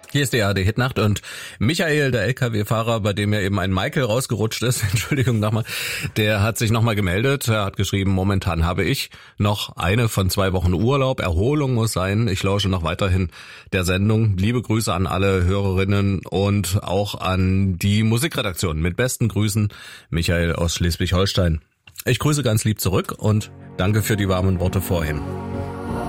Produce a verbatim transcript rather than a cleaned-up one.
Hier ist die A R D-Hitnacht und Michael, der L K W-Fahrer, bei dem ja eben ein Michael rausgerutscht ist, Entschuldigung nochmal, der hat sich nochmal gemeldet. Er hat geschrieben, momentan habe ich noch eine von zwei Wochen Urlaub. Erholung muss sein. Ich lausche noch weiterhin der Sendung. Liebe Grüße an alle Hörerinnen und auch an die Musikredaktion. Mit besten Grüßen, Michael aus Schleswig-Holstein. Ich grüße ganz lieb zurück und danke für die warmen Worte vorhin.